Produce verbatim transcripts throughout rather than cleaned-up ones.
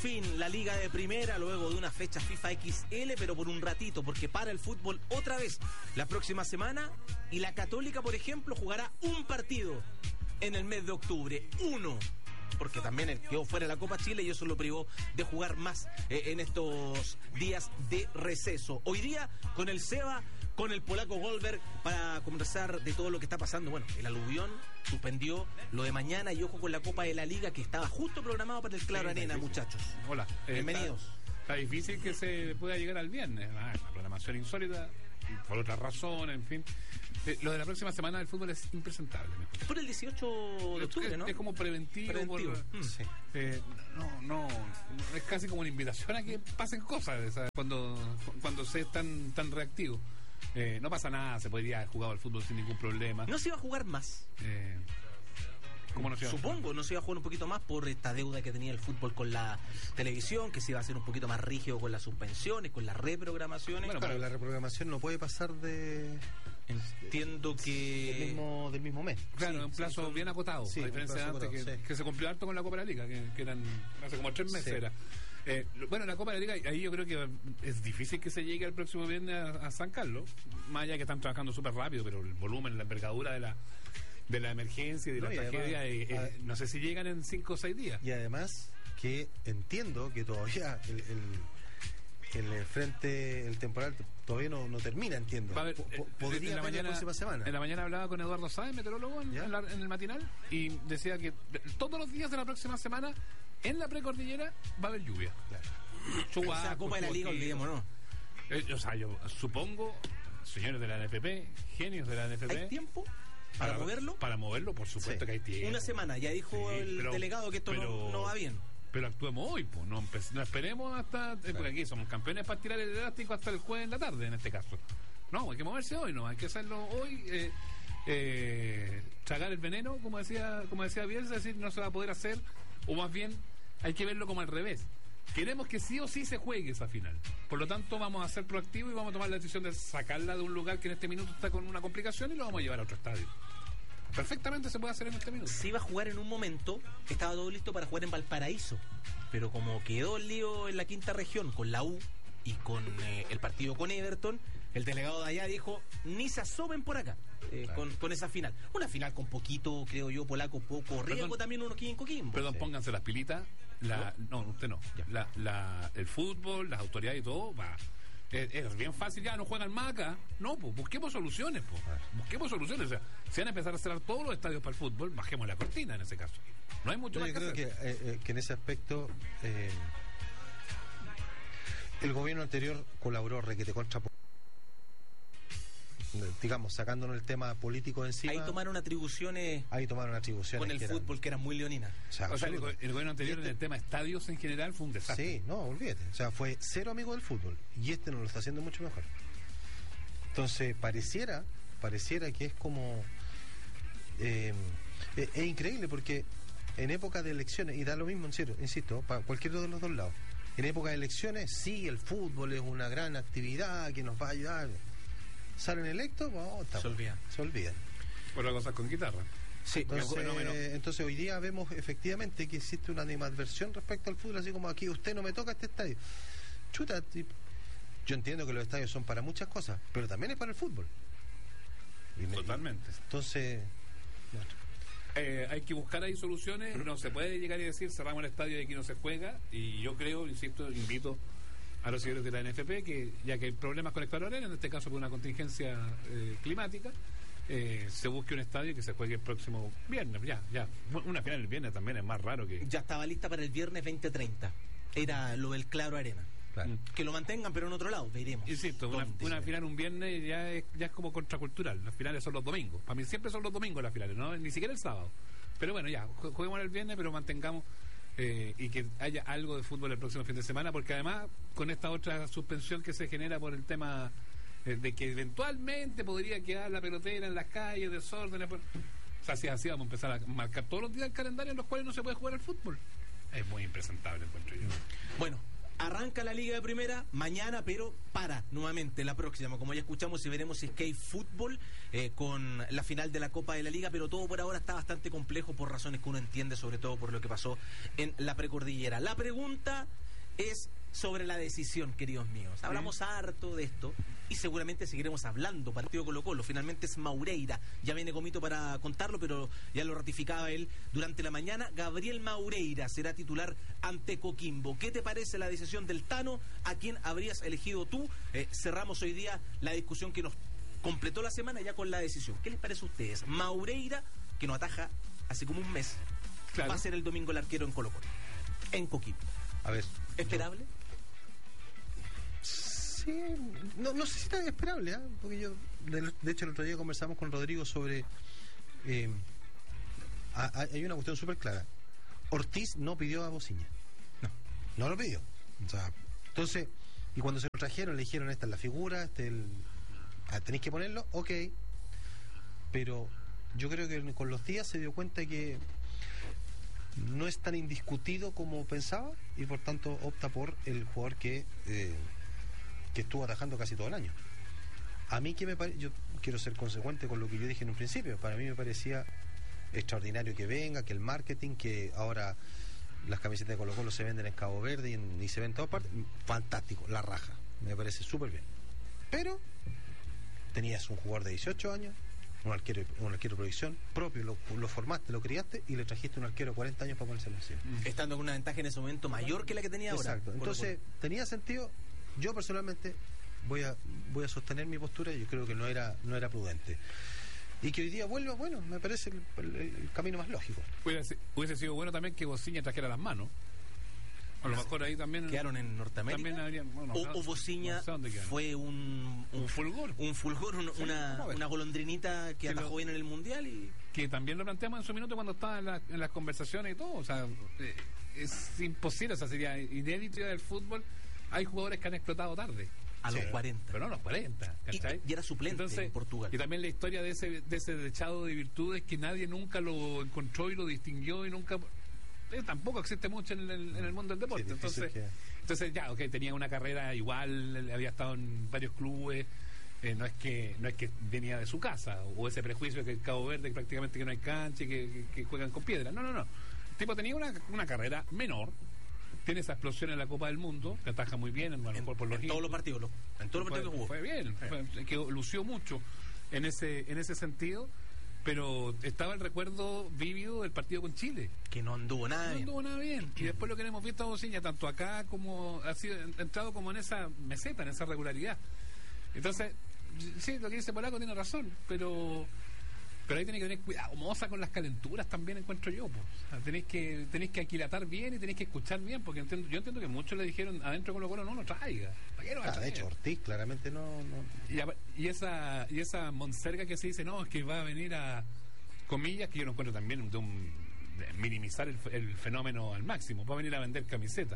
Fin, la Liga de Primera, luego de una fecha FIFA equis ele, pero por un ratito, porque para el fútbol otra vez la próxima semana. Y la Católica, por ejemplo, jugará un partido en el mes de octubre. Uno. Porque también él quedó fuera de la Copa Chile y eso lo privó de jugar más eh, en estos días de receso. Hoy día con el Seba, con el polaco Goldberg, para conversar de todo lo que está pasando. Bueno, el aluvión suspendió lo de mañana y ojo con la Copa de la Liga que estaba justo programado para el Claro sí, Arena, muchachos. Hola. Eh, Bienvenidos. Está, está difícil que se pueda llegar al viernes. Ah, la programación insólita, por otras razones, en fin. Eh, lo de la próxima semana del fútbol es impresentable. Es por el dieciocho de octubre, ¿no? Es, es como preventivo. preventivo. Por, mm. sí. eh, no, no, es casi como una invitación a que pasen cosas, ¿sabes? Cuando, cuando se es tan, tan reactivo. Eh, no pasa nada, se podría haber jugado al fútbol sin ningún problema. ¿No se iba a jugar más? Eh, ¿Cómo no se iba a Supongo, jugar? no se iba a jugar un poquito más por esta deuda que tenía el fútbol con la televisión, que se iba a hacer un poquito más rígido con las suspensiones, con las reprogramaciones. Bueno, claro, la reprogramación no puede pasar de... Entiendo que... Del mismo, del mismo mes. Claro, sí, un plazo sí, bien acotado, sí, a diferencia de antes, acotado, que, sí. que se cumplió harto con la Copa de la Liga, que, que eran hace como tres meses Sí. era. Eh, lo- bueno, la Copa de la Liga, ahí yo creo que es difícil que se llegue el próximo viernes a, a San Carlos, más allá que están trabajando súper rápido, pero el volumen, la envergadura de la de la emergencia y de No, la y tragedia, además, eh, eh, a- no sé si llegan en cinco o seis días. Y además que entiendo que todavía el, el, el frente, el temporal todavía no, no termina, entiendo. Va a haber, Po- eh, po- en podría la haber mañana, la próxima semana. En la mañana hablaba con Eduardo Sáenz, meteorólogo, en, ¿Ya? en la- en el matinal, y decía que todos los días de la próxima semana en la precordillera va a haber lluvia. Claro. O sea, Copa de la Liga, olvidémonos. Eh, o sea, yo supongo, señores de la N F P, genios de la N F P. ¿Hay tiempo para, moverlo? Para moverlo, por supuesto Sí. que hay tiempo. Una semana, ya dijo Sí, el pero- delegado que esto pero- no, no va bien. Pero actuemos hoy, pues. No, empe- no esperemos hasta. eh, Porque aquí somos campeones para tirar el elástico hasta el jueves en la tarde, en este caso. No, hay que moverse hoy, no. Hay que hacerlo hoy. Eh, eh, tragar el veneno, como decía como decía Bielsa, es decir, no se va a poder hacer. O más bien, hay que verlo como al revés. Queremos que sí o sí se juegue esa final. Por lo tanto, vamos a ser proactivos y vamos a tomar la decisión de sacarla de un lugar que en este minuto está con una complicación y lo vamos a llevar a otro estadio. Perfectamente se puede hacer en este minuto. Se iba a jugar en un momento, estaba todo listo para jugar en Valparaíso, pero como quedó el lío en la quinta región con la U y con eh, el partido con Everton, el delegado de allá dijo, ni se asomen por acá eh, Claro. con, con esa final. Una final con poquito, creo yo, polaco, poco riesgo. Perdón. También uno aquí en Coquimbo. Perdón, Sí. pónganse las pilitas. La, no, usted no. Ya. La, la, el fútbol, las autoridades y todo, va. Es, es bien fácil, ya no juegan más acá. No, pues busquemos soluciones, pues. Busquemos soluciones. O sea, si van a empezar a cerrar todos los estadios para el fútbol, bajemos la cortina en ese caso. No hay mucho Yo más creo que que, hacer. eh, eh, que en ese aspecto eh, el gobierno anterior colaboró requete contra, digamos, sacándonos el tema político de encima. Ahí tomaron atribuciones ahí tomaron atribuciones con el que eran- fútbol que eran muy leoninas. o sea, O sea, el, go- absolutas. el gobierno anterior Y en este- el tema estadios en general fue un desastre. Sí, no, olvídate. O sea, fue cero amigo del fútbol. Y este nos lo está haciendo mucho mejor. Entonces, pareciera, pareciera que es como... eh, es, es increíble porque en época de elecciones, y da lo mismo, en serio, insisto, para cualquiera de los dos lados, en época de elecciones, sí, el fútbol es una gran actividad que nos va a ayudar. Salen electos, oh, está Se bueno, olvidan. Se olvidan. Por las cosas con guitarra. Sí, Porque Entonces, el fenómeno- entonces hoy día vemos efectivamente que existe una animadversión respecto al fútbol, así como aquí usted no me toca este estadio. Chuta, ti- yo entiendo que los estadios son para muchas cosas, pero también es para el fútbol. Y me- Totalmente. Entonces, bueno, Eh, hay que buscar ahí soluciones. No se puede llegar y decir cerramos el estadio y aquí no se juega. Y yo creo, insisto, invito a los señores de la N F P que, ya que hay problemas con el Claro Arena, en este caso por una contingencia eh, climática, eh, se busque un estadio que se juegue el próximo viernes. Ya, ya. Una final el viernes también es más raro que. ya estaba lista para el viernes veinte treinta. Era lo del Claro Arena. claro. Que lo mantengan, pero en otro lado, veremos. Insisto, una, ¿Dónde? una final un viernes ya es, ya es como contracultural. Las finales son los domingos. Para mí siempre son los domingos las finales, ¿no? Ni siquiera el sábado. Pero bueno, ya, ju- juguemos el viernes, pero mantengamos eh, y que haya algo de fútbol el próximo fin de semana, porque además con esta otra suspensión que se genera por el tema eh, de que eventualmente podría quedar la pelotera en las calles, desórdenes. Por... O sea, si es así, vamos a empezar a marcar todos los días el calendario en los cuales no se puede jugar al fútbol. Es muy impresentable, encuentro yo. Bueno, arranca arranca la Liga de Primera mañana, pero para nuevamente la próxima. Como ya escuchamos, y veremos si es que hay fútbol eh, con la final de la Copa de la Liga, pero todo por ahora está bastante complejo por razones que uno entiende, sobre todo por lo que pasó en la precordillera. La pregunta es sobre la decisión, queridos míos. Hablamos sí. harto de esto y seguramente seguiremos hablando. Partido Colo-Colo, finalmente es Maureira. Ya viene Comito para contarlo, pero ya lo ratificaba él durante la mañana. Gabriel Maureira será titular ante Coquimbo. ¿Qué te parece la decisión del Tano? ¿A quién habrías elegido tú? Eh, cerramos hoy día la discusión que nos completó la semana ya con la decisión. ¿Qué les parece a ustedes? Maureira, que nos ataja hace como un mes, claro. va a ser el domingo el arquero en Colo-Colo, en Coquimbo. A ver, ¿esperable? Yo... Sí, no, no sé si tan esperable, ¿eh? Porque yo, de, de hecho, el otro día conversamos con Rodrigo sobre. Eh, a, a, hay una cuestión súper clara. Ortiz no pidió a Bociña. No, no lo pidió. O sea, entonces, y cuando se lo trajeron, le dijeron: esta es la figura, este es el. Ah, tenéis que ponerlo, ok. Pero yo creo que con los días se dio cuenta que no es tan indiscutido como pensaba y por tanto opta por el jugador que. Eh, que estuvo atajando casi todo el año. A mí que me parece, yo quiero ser consecuente con lo que yo dije en un principio, para mí me parecía extraordinario que venga, que el marketing, que ahora las camisetas de Colo Colo se venden en Cabo Verde y, en, y se ven en todas partes, fantástico, la raja, me parece súper bien. Pero tenías un jugador de dieciocho años, un arquero, un arquero de provisión propio, lo, lo formaste, lo criaste y le trajiste un arquero de cuarenta años para ponerse en encima. Estando con una ventaja en ese momento mayor que la que tenía ahora. Exacto, entonces Colo-Colo. Tenía sentido. Yo personalmente voy a voy a sostener mi postura. Yo creo que no era no era prudente y que hoy día vuelva, bueno, me parece el, el, el camino más lógico. Hubiese, hubiese sido bueno también que Bociña trajera las manos. A lo mejor ahí también quedaron en Norteamérica. También habrían, bueno, o, o Bociña no sé fue un, un un fulgor, un fulgor, un, sí, una, una golondrinita que, que atajó lo, bien en el mundial y que también lo planteamos en su minuto cuando estaba en, la, en las conversaciones y todo. O sea, eh, es imposible, o sea, sería inédito del fútbol. Hay jugadores que han explotado tarde. A sí, los cuarenta. Pero no a los cuarenta, ¿cachai? Y, y era suplente Entonces, en Portugal. Y también la historia de ese de ese dechado de virtudes que nadie nunca lo encontró y lo distinguió y nunca... Eh, tampoco existe mucho en el, en el mundo del deporte. Sí, entonces, que... entonces ya, ok, tenía una carrera igual, había estado en varios clubes. Eh, no es que no es que venía de su casa, o ese prejuicio que en Cabo Verde prácticamente que no hay cancha y que, que, que juegan con piedra. No, no, no. El tipo tenía una, una carrera menor. Tiene esa explosión en la Copa del Mundo, que ataja muy bien, en, en, por, por los en todos los partidos, en todos los partidos fue, que jugó. Fue bien, fue, que lució mucho en ese en ese sentido, pero estaba el recuerdo vívido del partido con Chile. Que no anduvo nada no bien. No anduvo nada bien. Y después lo que hemos visto a Bociña, tanto acá como ha sido entrado como en esa meseta, en esa regularidad. Entonces, sí, lo que dice Polaco tiene razón, pero... Pero ahí tenéis que tener cuidado, moza, con las calenturas también encuentro yo. Pues. O sea, tenéis que tenéis que aquilatar bien y tenéis que escuchar bien, porque entiendo, yo entiendo que muchos le dijeron adentro Colo Colo no lo traiga. ¿Para qué lo va a traer? De hecho, Ortiz claramente no... no... Y, a, y esa y esa monserga que se dice, no, es que va a venir a, comillas, que yo no encuentro también de, un, de minimizar el, el fenómeno al máximo, va a venir a vender camisetas.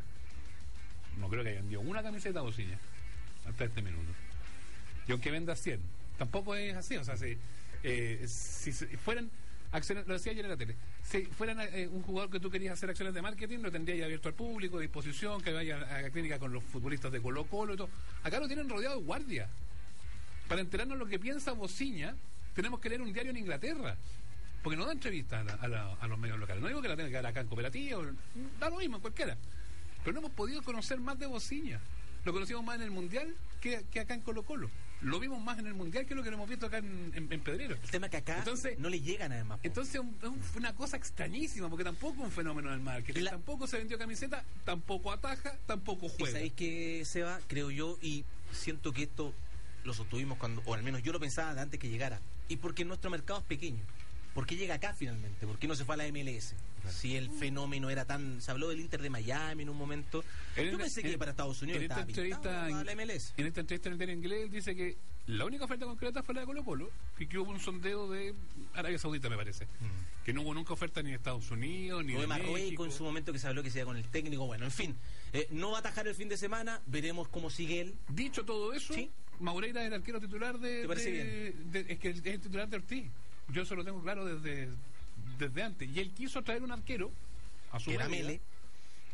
No creo que haya vendido una camiseta a Bociña hasta este minuto. Y aunque venda cien, tampoco es así, o sea, si... Eh, si fueran acciones, lo decía ayer en la tele, si fueran eh, un jugador que tú querías hacer acciones de marketing, lo tendría ya abierto al público, a disposición, que vaya a la clínica con los futbolistas de Colo Colo y todo. Acá lo tienen rodeado de guardia. Para enterarnos lo que piensa Bociña, tenemos que leer un diario en Inglaterra, porque no da entrevistas a, la, a, la, a los medios locales. No digo que la tenga que dar acá en Cooperativa, da lo mismo en cualquiera, pero no hemos podido conocer más de Bociña. Lo conocimos más en el Mundial que, que acá en Colo Colo. Lo vimos más en el Mundial que lo que hemos visto acá en, en, en Pedrero. El tema que acá entonces, no le llegan además. Po. Entonces un, un, fue una cosa extrañísima, porque tampoco es un fenómeno del marketing. La... Tampoco se vendió camiseta, tampoco ataja, tampoco juega. ¿Y sabéis que, Seba? Creo yo, y siento que esto lo sostuvimos cuando, o al menos yo lo pensaba de antes que llegara. Y porque nuestro mercado es pequeño. ¿Por qué llega acá finalmente? ¿Por qué no se fue a la M L S? Claro. Si el fenómeno era tan... Se habló del Inter de Miami en un momento. En Yo pensé en, que para Estados Unidos en estaba esta entrevista en, a la M L S. En esta entrevista en el diario inglés dice que la única oferta concreta fue la de Colo Colo, y que hubo un sondeo de Arabia Saudita, me parece. Mm. Que no hubo nunca oferta ni de Estados Unidos, ni o de, de Marruecos México. En su momento que se habló que se iba con el técnico. Bueno, en fin. Eh, no va a atajar el fin de semana. Veremos cómo sigue él. Dicho todo eso, ¿sí? Maureira es el arquero titular de... ¿Te parece de, bien? De, es que es el titular de Ortiz. Yo eso lo tengo claro desde... desde antes, y él quiso traer un arquero a su era Mele,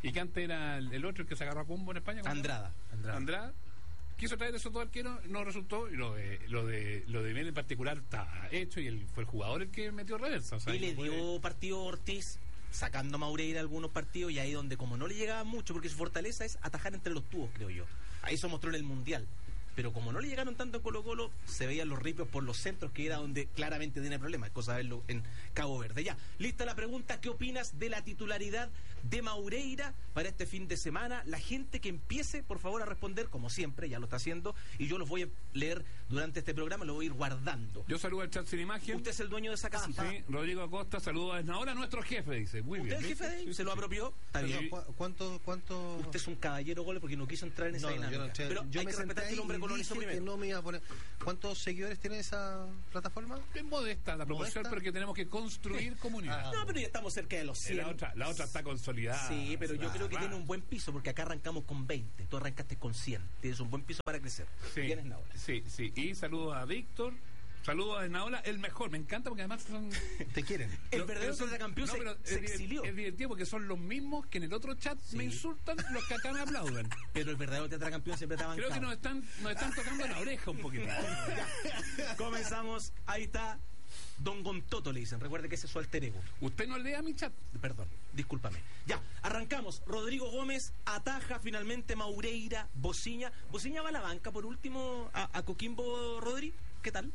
y que antes era el, el otro, el que se agarró a combo en España. Andrada. Andrada. Andrada. Quiso traer esos dos arqueros, no resultó, y lo de lo de lo de Mel en particular está hecho, y él fue el jugador el que metió reversa. O sea, y le no dio puede... partido a Ortiz, sacando a Maureira algunos partidos, y ahí donde como no le llegaba mucho, porque su fortaleza es atajar entre los tubos, creo yo. Ahí eso mostró en el Mundial. Pero como no le llegaron tanto en Colo Colo, se veían los ripios por los centros, que era donde claramente tiene problemas. Es cosa de verlo en Cabo Verde. Ya, lista la pregunta. ¿Qué opinas de la titularidad de Maureira para este fin de semana? La gente que empiece, por favor, a responder, como siempre, ya lo está haciendo, y yo los voy a leer durante este programa, lo voy a ir guardando. Yo saludo al chat sin imagen. Usted es el dueño de esa casita. Sí, Rodrigo Acosta, saludo a ahora nuestro jefe, dice. Muy ¿Usted bien. es el jefe de ahí? Sí, ¿Se lo sí. apropió? Está bien. ¿Cuánto, cuánto? Usted es un caballero, gole, porque no quiso entrar en esa No, no, dinámica. yo no entré. Pero Yo hay me que respetar senté que el hombre ahí y colonizó dije primero. que no me iba a poner. ¿Cuántos seguidores tiene esa plataforma? Es modesta la proporción, ¿Modesta? pero que tenemos que construir comunidad. Ah, No, pero ya estamos cerca de los cien. la otra la otra está consolidada. Sí, pero yo Ah, creo que ah. tiene un buen piso, porque acá arrancamos con veinte. Tú arrancaste con cien. Tienes un buen piso para crecer. Sí, Tienes Naola. sí, sí. Y saludo a Víctor, saludo a Naola, el mejor. Me encanta porque además son... ¿Te quieren? El Lo- verdadero pero- tetracampeón no, se, pero se es, divert- exilió. es divertido porque son los mismos que en el otro chat Sí. me insultan los que acá me aplauden. Pero el verdadero tetracampeón siempre está bancado. Creo que nos están, nos están tocando la oreja un poquito. Comenzamos. Ahí está Don Gontoto, le dicen. Recuerde que ese es su alter ego. Usted no lea mi chat. Perdón, discúlpame. Ya, arrancamos. Rodrigo Gómez ataja finalmente Maureira, Bociña. Bociña va a la banca por último a, a Coquimbo, Rodri. ¿Qué tal?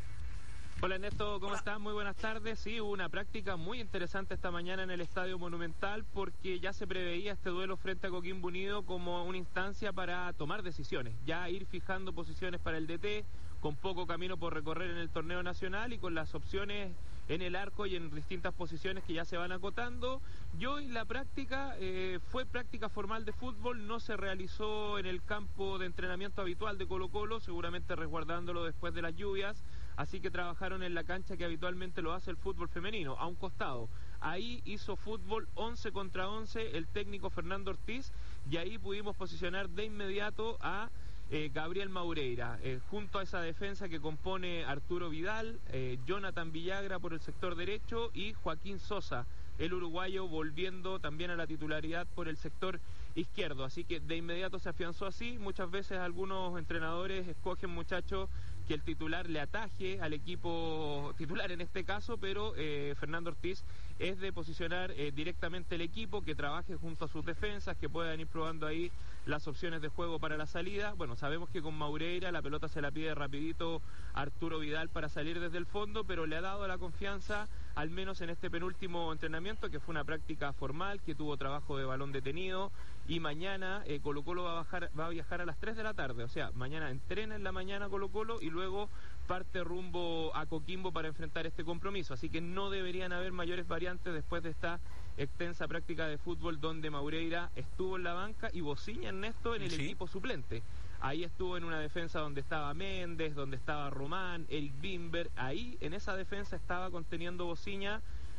Hola Ernesto, ¿cómo Hola. estás? Muy buenas tardes. Sí, hubo una práctica muy interesante esta mañana en el Estadio Monumental porque ya se preveía este duelo frente a Coquimbo Unido como una instancia para tomar decisiones, ya ir fijando posiciones para el D T, con poco camino por recorrer en el torneo nacional y con las opciones en el arco y en distintas posiciones que ya se van acotando. Y hoy la práctica eh, fue práctica formal de fútbol, no se realizó en el campo de entrenamiento habitual de Colo Colo, seguramente resguardándolo después de las lluvias, así que trabajaron en la cancha que habitualmente lo hace el fútbol femenino, a un costado. Ahí hizo fútbol once contra once el técnico Fernando Ortiz, y ahí pudimos posicionar de inmediato a Eh, Gabriel Maureira, eh, junto a esa defensa que compone Arturo Vidal, eh, Jonathan Villagra por el sector derecho y Joaquín Sosa, el uruguayo, volviendo también a la titularidad por el sector izquierdo. Así que de inmediato se afianzó así. Muchas veces algunos entrenadores escogen muchachos que el titular le ataje al equipo titular en este caso, pero eh, Fernando Ortiz es de posicionar eh, directamente el equipo, que trabaje junto a sus defensas, que puedan ir probando ahí las opciones de juego para la salida. Bueno, sabemos que con Maureira la pelota se la pide rapidito a Arturo Vidal para salir desde el fondo, pero le ha dado la confianza, al menos en este penúltimo entrenamiento, que fue una práctica formal, que tuvo trabajo de balón detenido, y mañana eh, Colo Colo va a, bajar, va a viajar a las tres de la tarde, o sea, mañana entrena en la mañana Colo Colo y luego parte rumbo a Coquimbo para enfrentar este compromiso, así que no deberían haber mayores variantes después de esta extensa práctica de fútbol donde Maureira estuvo en la banca y Bociña, Ernesto, en el Sí. equipo suplente. Ahí estuvo en una defensa donde estaba Méndez, donde estaba Román, Eric Bimber. Ahí en esa defensa estaba conteniendo Bociña,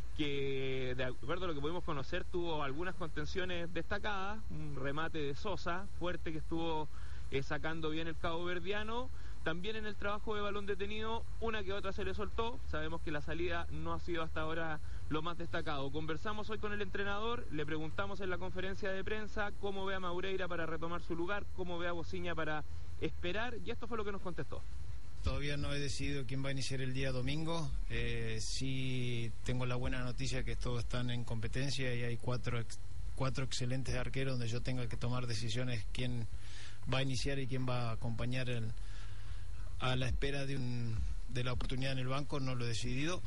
que de acuerdo a lo que pudimos conocer tuvo algunas contenciones destacadas, un remate de Sosa fuerte que estuvo eh, sacando bien el caboverdiano. También en el trabajo de balón detenido, una que otra se le soltó. Sabemos que la salida no ha sido hasta ahora lo más destacado. Conversamos hoy con el entrenador, le preguntamos en la conferencia de prensa cómo ve a Maureira para retomar su lugar, cómo ve a Bociña para esperar, y esto fue lo que nos contestó. Todavía no he decidido quién va a iniciar el día domingo. Eh, sí tengo la buena noticia que todos están en competencia y hay cuatro, ex- cuatro excelentes arqueros donde yo tenga que tomar decisiones quién va a iniciar y quién va a acompañar el, a la espera de, un, de la oportunidad en el banco. No lo he decidido.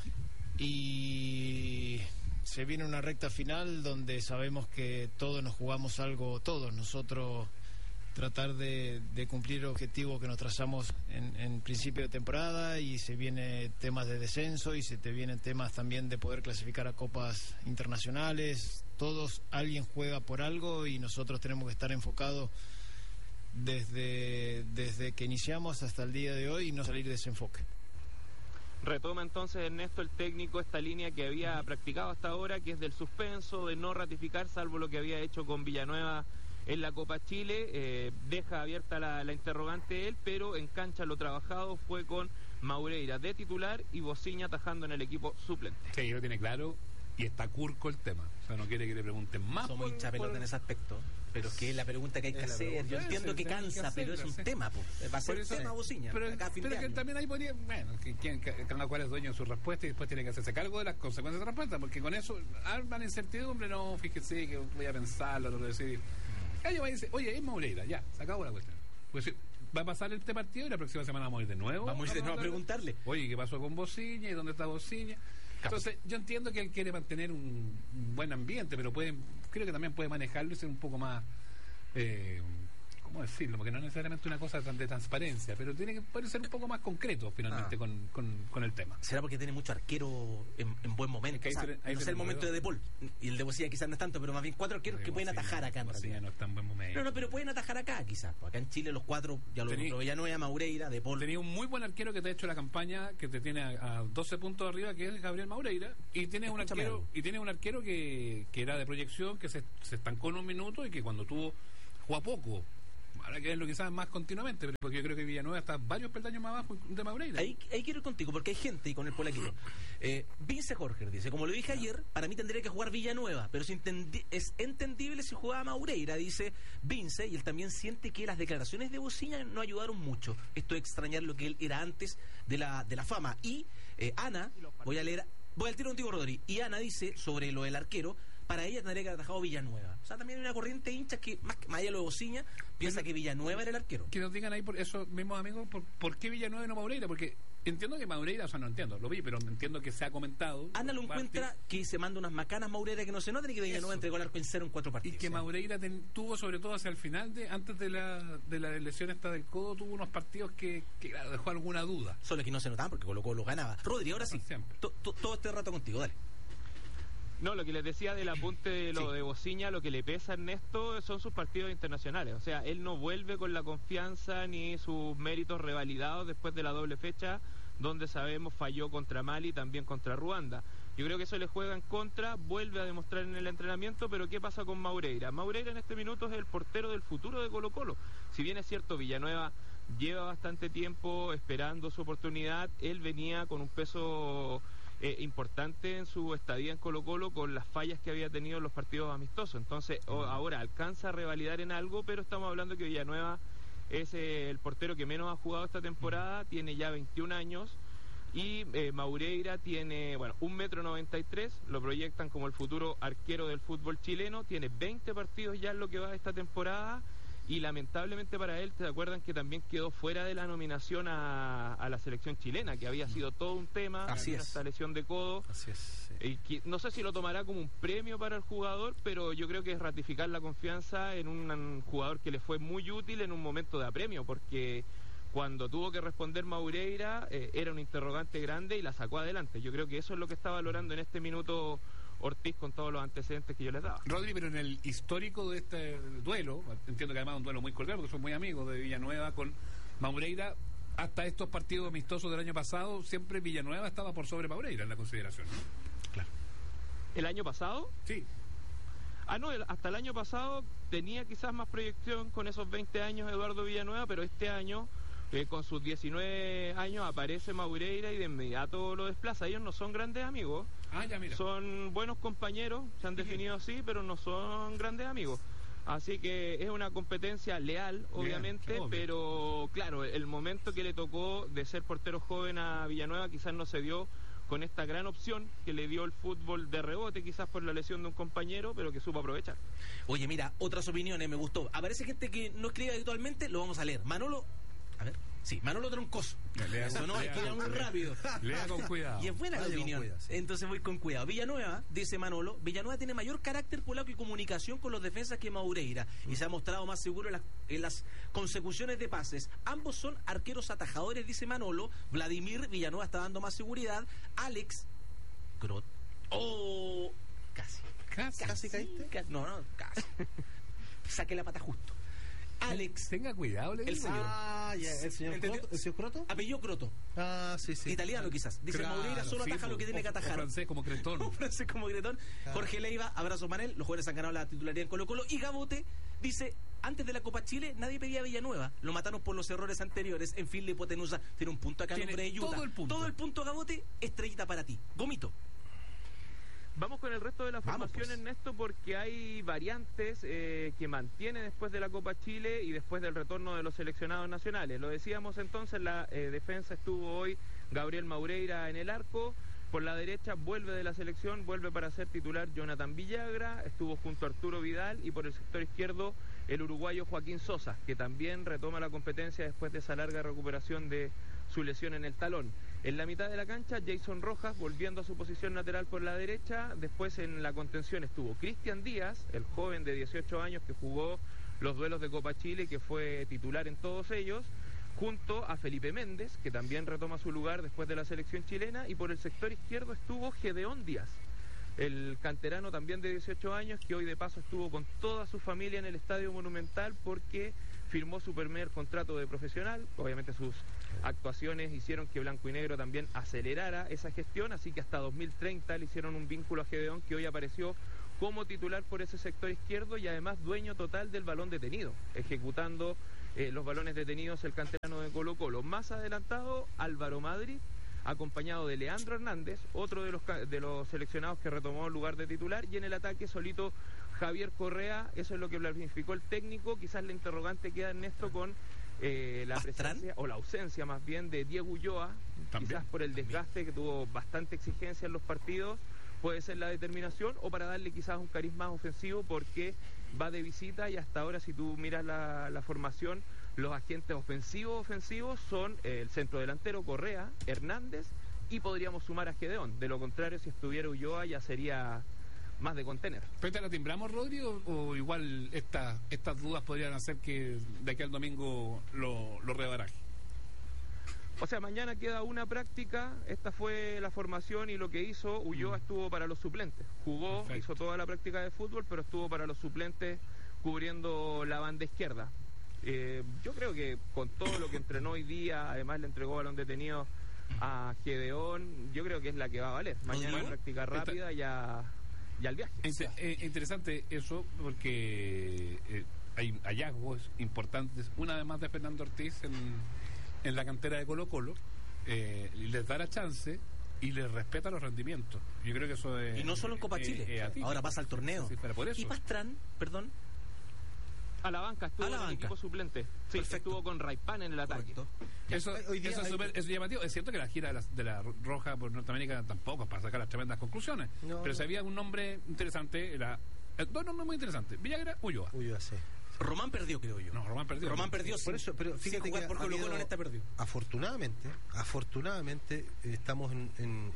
Y se viene una recta final donde sabemos que todos nos jugamos algo, todos nosotros, tratar de, de cumplir el objetivo que nos trazamos en, en principio de temporada, y se viene temas de descenso y se te vienen temas también de poder clasificar a copas internacionales. Todos, alguien juega por algo y nosotros tenemos que estar enfocados desde, desde que iniciamos hasta el día de hoy y no salir de ese enfoque. Retoma entonces Ernesto, el técnico, esta línea que había practicado hasta ahora, que es del suspenso, de no ratificar, salvo lo que había hecho con Villanueva en la Copa Chile. Eh, deja abierta la, la interrogante él, pero en cancha lo trabajado fue con Maureira de titular y Bociña atajando en el equipo suplente. Sí, lo tiene claro. y está curco el tema. O sea, no quiere que le pregunten más. Somos por- hincha pelota por- en ese aspecto. Pero es que es la pregunta que hay que Es la hacer. pregunta. Yo entiendo Sí, que sí, hay que cansa, pero es un hacerla, sí. tema, po. Va a ser Por eso- tema bociña. Pero, acá a fin pero de que año. también ahí podría, bueno, que quien cada cual es dueño de su respuesta y después tiene que hacerse cargo de las consecuencias de la respuesta, porque con eso arman incertidumbre, no, fíjese que voy a pensarlo, lo voy a decidir. Gallo va y dice, oye, es Moreira, ya, se acabó la cuestión. Pues sí, va a pasar este partido y la próxima semana vamos a ir de nuevo. Vamos a ir de nuevo a hablar- preguntarle. Oye, ¿qué pasó con Bociña y dónde está Bociña? Entonces, yo entiendo que él quiere mantener un, un buen ambiente, pero puede, creo que también puede manejarlo y ser un poco más, eh, ¿cómo decirlo? Porque no es necesariamente una cosa tan de transparencia, pero tiene que puede ser un poco más concreto finalmente Ah. con, con, con el tema. ¿Será porque tiene mucho arquero en, en buen momento? Es que ahí O sea, se le- ahí no se sé el le momento de olvidó. De Paul. Y el de Bocilla quizás no es tanto, pero más bien cuatro arqueros que pueden Bociña- atajar acá en Bociña realidad. no está en buen momento. No, no, pero pueden atajar acá quizás. Pues acá en Chile los cuatro, ya lo, Tení- lo Villanueva, Maureira, De Paul. Tenía un muy buen arquero que te ha hecho la campaña, que te tiene a, a doce puntos arriba, que es Gabriel Maureira, y tiene un Escúchame arquero algo. y tiene un arquero que, que era de proyección, que se, se estancó en un minuto y que cuando tuvo jugó a poco. Habrá que verlo quizás más continuamente, pero- porque yo creo que Villanueva está varios peldaños más abajo de Maureira. Ahí, ahí quiero ir contigo, porque hay gente, y con el polaquito. Eh, Vince Jorge dice, como lo dije ayer, para mí tendría que jugar Villanueva, pero es, entendi- es entendible si jugaba Maureira, dice Vince, y él también siente que las declaraciones de Bociña no ayudaron mucho. Esto es extrañar lo que él era antes de la, de la fama. Y eh, Ana, voy a leer, voy al tiro contigo, Rodri, y Ana dice sobre lo del arquero, para ella tendría que haber atajado Villanueva. O sea, también hay una corriente de hinchas que, más, que- más allá de lo de Bociña, piensa que Villanueva era el arquero. Que nos digan ahí por esos mismos amigos por, por qué Villanueva y no Maureira, porque entiendo que Maureira, o sea, no entiendo, lo vi, pero entiendo que se ha comentado. Ana lo por parte, encuentra que se manda unas macanas Maureira que no se notan y que Villanueva Eso. entregó el arco en cero en cuatro Y partidos. que Sí. Maureira ten- tuvo, sobre todo hacia el final, de antes de la, de la lesión esta del codo, tuvo unos partidos que, que claro, dejó alguna duda. Solo que no se notaban porque Colo Colo ganaba. Rodri, ahora sí. Siempre. To- to- todo este rato contigo, dale. No, lo que les decía del apunte de lo Sí. de Bociña, lo que le pesa a Ernesto son sus partidos internacionales. O sea, él no vuelve con la confianza ni sus méritos revalidados después de la doble fecha, donde sabemos falló contra Mali y también contra Ruanda. Yo creo que eso le juega en contra, vuelve a demostrar en el entrenamiento, pero ¿qué pasa con Maureira? Maureira en este minuto es el portero del futuro de Colo Colo. Si bien es cierto, Villanueva lleva bastante tiempo esperando su oportunidad, él venía con un peso eh, importante en su estadía en Colo Colo con las fallas que había tenido en los partidos amistosos. Entonces, o- ahora alcanza a revalidar en algo, pero estamos hablando que Villanueva es eh, el portero que menos ha jugado esta temporada, tiene ya veintiún años. Y eh, Maureira tiene, bueno, un metro noventa y tres, lo proyectan como el futuro arquero del fútbol chileno, tiene veinte partidos ya en lo que va de esta temporada y lamentablemente para él, ¿te acuerdan que también quedó fuera de la nominación a, a la selección chilena, que había sido todo un tema, Así es. esta lesión de codo? Así es. Y que- no sé si lo tomará como un premio para el jugador, pero yo creo que es ratificar la confianza en un, un jugador que le fue muy útil en un momento de apremio, porque cuando tuvo que responder Maureira eh, era un interrogante grande y la sacó adelante. Yo creo que eso es lo que está valorando en este minuto Ortiz con todos los antecedentes que yo les daba. Rodri, pero en el histórico de este duelo, entiendo que además es un duelo muy cordial porque son muy amigos de Villanueva con Maureira, hasta estos partidos amistosos del año pasado, siempre Villanueva estaba por sobre Maureira en la consideración, ¿no? Claro. ¿El año pasado? Sí. Ah, no, el- hasta el año pasado tenía quizás más proyección con esos veinte años Eduardo Villanueva, pero este año, eh, con sus diecinueve años, aparece Maureira y de inmediato lo desplaza. Ellos no son grandes amigos, Ah, ya, mira. son buenos compañeros, se han definido así, pero no son grandes amigos. Así que es una competencia leal, obviamente, obvio. pero claro, el momento que le tocó de ser portero joven a Villanueva quizás no se dio con esta gran opción que le dio el fútbol de rebote, quizás por la lesión de un compañero, pero que supo aprovechar. Oye, mira, otras opiniones, me gustó. Aparece gente que no escribe habitualmente, lo vamos a leer. Manolo, a ver, sí, Manolo Troncoso. Lea Eso con- no, lea es que era con- muy lea- rápido. Lea con cuidado. Y es buena la Vaya con opinión. cuidado, sí. Entonces voy con cuidado. Villanueva, dice Manolo, Villanueva tiene mayor carácter polaco y comunicación con los defensas que Maureira y se ha mostrado más seguro en las, en las consecuciones de pases. Ambos son arqueros atajadores, dice Manolo. Vladimir Villanueva está dando más seguridad. Alex Grot. Oh, casi. Casi. ¿Casi caíste? Ca- No, no, casi. Saqué la pata justo. Alex, Tenga cuidado, le el digo. señor. Ah, ya, el señor ¿Entendió? Croto. ¿El señor Croto? apellido Croto. Ah, sí, sí. Italiano quizás. Dice Claro, Maureira solo Sí, ataja lo que tiene o- que o atajar. francés como Cretón. Un francés como Gretón. Jorge Leiva, abrazo Manel. Los jugadores han ganado la titularidad en Colo Colo. Y Gabote dice, antes de la Copa Chile nadie pedía a Villanueva. Lo mataron por los errores anteriores. En fin, la hipotenusa tiene un punto acá. Tiene nombre de Utah. todo el punto. Todo el punto, Gabote. Estrellita para ti. Gomito. Vamos con el resto de la Vamos, formación, pues. Ernesto, porque hay variantes eh, que mantiene después de la Copa Chile y después del retorno de los seleccionados nacionales. Lo decíamos entonces, la eh, defensa estuvo hoy Gabriel Maureira en el arco. Por la derecha vuelve de la selección, vuelve para ser titular Jonathan Villagra, estuvo junto a Arturo Vidal, y por el sector izquierdo el uruguayo Joaquín Sosa, que también retoma la competencia después de esa larga recuperación de su lesión en el talón. En la mitad de la cancha, Jason Rojas volviendo a su posición lateral por la derecha. Después en la contención estuvo Cristian Díaz, el joven de dieciocho años que jugó los duelos de Copa Chile y que fue titular en todos ellos, junto a Felipe Méndez, que también retoma su lugar después de la selección chilena. Y por el sector izquierdo estuvo Gedeón Díaz, el canterano también de dieciocho años, que hoy de paso estuvo con toda su familia en el Estadio Monumental porque firmó su primer contrato de profesional. Obviamente sus actuaciones hicieron que Blanco y Negro también acelerara esa gestión, así que hasta dos mil treinta le hicieron un vínculo a Gedeón, que hoy apareció como titular por ese sector izquierdo y además dueño total del balón detenido, ejecutando eh, los balones detenidos el canterano de Colo Colo. Más adelantado, Álvaro Madrid, acompañado de Leandro Hernández, otro de los, de los seleccionados que retomó el lugar de titular, y en el ataque solito Javier Correa. Eso es lo que planificó el técnico. Quizás la interrogante queda, Ernesto, con eh, la ¿Pastrán? presencia o la ausencia más bien de Diego Ulloa, También. quizás por el desgaste, que tuvo bastante exigencia en los partidos. Puede ser la determinación, o para darle quizás un cariz más ofensivo porque va de visita, y hasta ahora, si tú miras la, la formación, los agentes ofensivos ofensivos son eh, el centro delantero Correa, Hernández, y podríamos sumar a Gedeón. De lo contrario, si estuviera Ulloa ya sería más de contener. ¿Pero la timbramos, Rodri, o, o igual esta, estas dudas podrían hacer que de aquí al domingo lo, lo rebaraje? O sea, mañana queda una práctica. Esta fue la formación, y lo que hizo Ulloa estuvo para los suplentes. Jugó, Perfecto. hizo toda la práctica de fútbol, pero estuvo para los suplentes cubriendo la banda izquierda. Eh, yo creo que con todo lo que entrenó hoy día, además le entregó balón detenido a Gedeón, yo creo que es la que va a valer. Mañana Rodrigo, práctica rápida, ya, ya al viaje. Inter- eh, interesante eso, porque eh, hay hallazgos importantes, una vez más de Fernando Ortiz en, en la cantera de Colo Colo, eh, y les da la chance y les respeta los rendimientos. Yo creo que eso es... Y no solo en Copa eh, Chile, eh, atípico. ahora pasa al torneo. Sí, pero por eso. Y Pastrán, perdón, A la banca, estuvo A la en el banca. equipo suplente. Sí, Perfecto. estuvo con Raipán en el ataque. correcto. Eso, Hoy día eso, es hay- súper- eso es llamativo. Es cierto que la gira de la, de la Roja por Norteamérica tampoco es para sacar las tremendas conclusiones. No, pero no. si había un nombre interesante, era. eh, Dos nombres muy interesantes: Villagra, Ulloa. Uy, yo sé. Román perdió, creo yo. No, Román perdió. Román perdió, Por sin- eso, pero sin fíjate jugar que por ha Colo Colo habido- en esta perdió. Afortunadamente, afortunadamente eh, estamos en, en,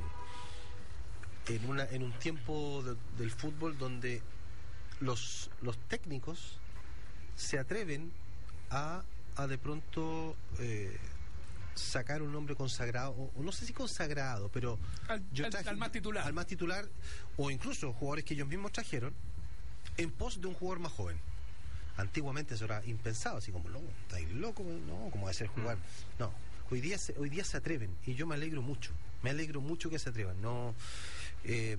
en, en una, en un tiempo de- del fútbol donde los, los técnicos se atreven a, a de pronto eh, sacar un nombre consagrado, o, o no sé si consagrado, pero Al- al- al más titular. al más titular, o incluso jugadores que ellos mismos trajeron en pos de un jugador más joven. Antiguamente eso era impensado, así como, no, estáis loco, no, ¿cómo va a ser jugar? No, hoy día se, hoy día se atreven, y yo me alegro mucho, me alegro mucho que se atrevan. No, eh,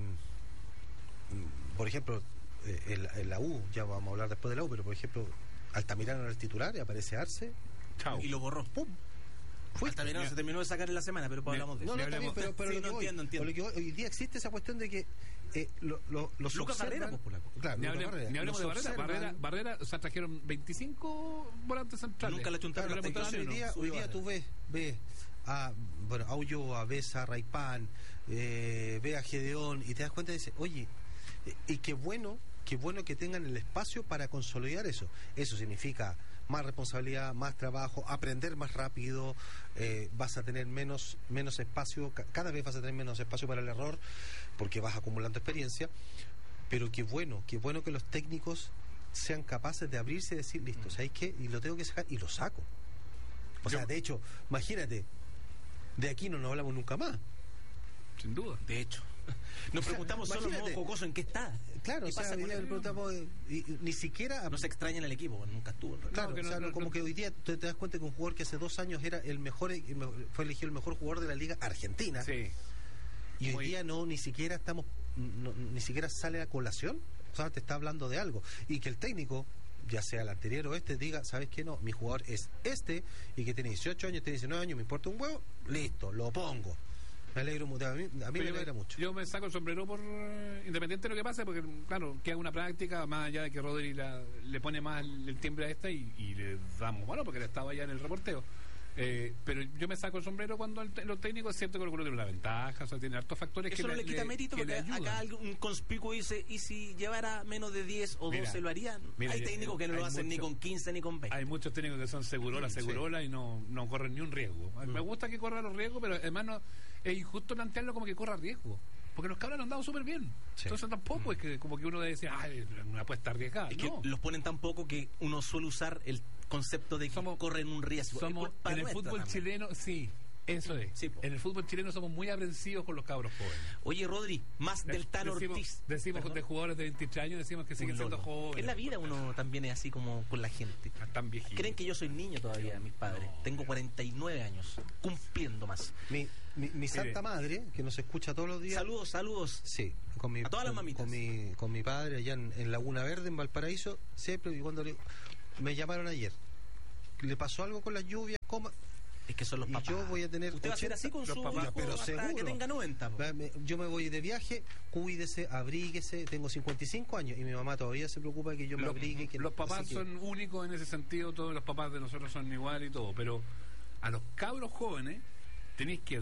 por ejemplo, eh, en, en la U, ya vamos a hablar después de la U, pero por ejemplo, Altamirano era el titular y aparece Arce, Chao. Y lo borró. ¡pum! Fue. Altamirano se terminó de sacar en la semana, pero pues Mira, hablamos de No, eso. no, está bien, pero, pero Sí, lo que no voy, entiendo, entiendo. lo que voy, hoy día existe esa cuestión de que eh, lo- lo- los Lucas observan- Barrera, pues, polaco. claro, Ni, Lucas hable- Barrera, ni hablemos de los Barrera. observan- Barrera. Barrera, o sea, trajeron veinticinco volantes centrales. Nunca le chuntaron Claro, hasta entonces que hoy no día, subió hoy día Barrera. tú ves, ves a, bueno, a Ulloa, ves a Raipán, eh, ves a Gedeón, y te das cuenta y dices, oye, eh, y qué bueno, qué bueno que tengan el espacio para consolidar eso. Eso significa más responsabilidad, más trabajo, aprender más rápido, eh, vas a tener menos, menos espacio, ca- cada vez vas a tener menos espacio para el error, porque vas acumulando experiencia, pero qué bueno, qué bueno que los técnicos sean capaces de abrirse y decir, listo, ¿sabes qué? Y lo tengo que sacar, y lo saco. O sea, Yo- de hecho, imagínate, de aquí no nos hablamos nunca más. Sin duda. De hecho. Nos preguntamos solo en modo Imagínate. jocoso en qué está. Claro, ¿Qué o sea, pasa hoy con día él? le preguntamos, eh, y- y ni siquiera... No se extraña en el equipo, nunca estuvo. en realidad. Claro, No, que o no- sea, no- como no- que hoy día te, te das cuenta que un jugador que hace dos años era el mejor, el me- fue elegido el mejor jugador de la Liga Argentina, Sí. y hoy Muy- día no, ni siquiera estamos, no- ni siquiera sale a colación, o sea, te está hablando de algo, y que el técnico, ya sea el anterior o este, diga, ¿sabes qué? No, mi jugador es este, y que tiene dieciocho años, tiene diecinueve años, me importa un huevo, listo, lo pongo. Me alegro mucho, a mí, a mí me Pero alegra yo, mucho. yo me saco el sombrero por eh, independiente de lo que pase, porque claro, que haga una práctica, más allá de que Rodri la- le pone más el, el timbre a esta y, y le damos bueno, porque él estaba ya en el reporteo. Eh, pero yo me saco el sombrero cuando el, te- los técnicos es cierto que Colo-Colo tiene una ventaja, o sea, tiene hartos factores que Eso no le quita mérito que porque le ayudan. acá algún- un conspicuo dice, ¿y si llevara menos de diez o Mira, doce lo harían? mira, Hay yo- técnicos que no hay lo hacen ni mucho- con quince ni con veinte. Hay muchos técnicos que son segurola, segurola y no, no corren ni un riesgo. A mí Me gusta que corra los riesgos, pero además no, es injusto plantearlo como que corra riesgo. Porque los cabros han andado súper bien. Sí. Entonces tampoco es que como que uno debe decir, ah, es una apuesta arriesgada. Es que No. los ponen tan poco que uno suele usar el concepto de que Somos- corren un riesgo. Somos, Es culpa en el nuestra fútbol también. chileno, sí, eso es. Sí, po. En el fútbol chileno somos muy aprensivos con los cabros jóvenes. Oye, Rodri, más del Tano decimos, Ortiz. decimos Perdón. de jugadores de veintitrés años, decimos que siguen Un siendo lolo. jóvenes. En la vida uno también es así como con la gente. Están viejitos. Creen que yo soy niño todavía, mis padres. Tengo cuarenta y nueve años, cumpliendo más. Mi, mi, mi santa madre, que nos escucha todos los días. Saludos, saludos. Sí, con mi, A todas las con- mamitas. Con mi, con mi padre allá en, en Laguna Verde, en Valparaíso, siempre, y cuando le, me llamaron ayer, le pasó algo con las lluvias, ¿cómo? Es que son los Y papás. yo voy a tener Usted va a ser así con los su papás, hijo pero hasta seguro. que tenga noventa. po. Va, me- Yo me voy de viaje, cuídese, abríguese, tengo cincuenta y cinco años y mi mamá todavía se preocupa de que yo me Los, abrigue. Que, los papás así que- son únicos en ese sentido, todos los papás de nosotros son igual y todo, pero a los cabros jóvenes tenéis que